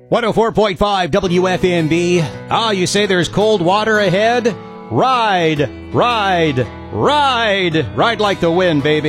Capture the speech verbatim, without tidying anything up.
one oh four point five W F M B. Ah, you say there's cold water ahead? Ride, ride, ride. Ride like the wind, baby.